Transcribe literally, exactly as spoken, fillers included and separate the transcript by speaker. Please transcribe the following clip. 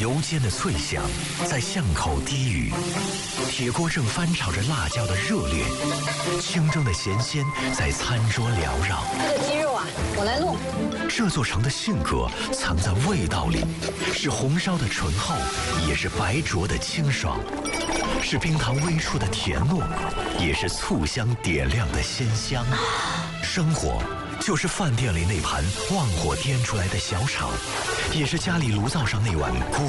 Speaker 1: 油煎的脆香在巷口低语，铁锅正翻炒着辣椒的热烈，清蒸的咸鲜在餐桌缭绕。
Speaker 2: 这个鸡肉啊，我来弄。
Speaker 1: 这座城的性格藏在味道里，是红烧的醇厚，也是白灼的清爽，是冰糖微触的甜糯，也是醋香点亮的鲜香。生活就是饭店里那盘旺火颠出来的小炒，也是家里炉灶上那碗